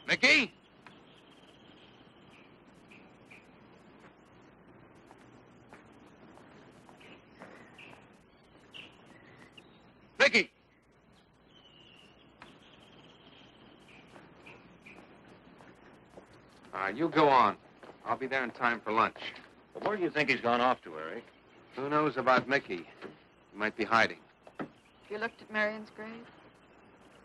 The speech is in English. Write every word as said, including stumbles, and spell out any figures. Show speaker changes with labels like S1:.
S1: Mickey? Mickey! All right, you go on. I'll be there in time for lunch.
S2: Well, where do you think he's gone off to, Eric?
S1: Who knows about Mickey? He might be hiding.
S3: You looked at Marion's grave?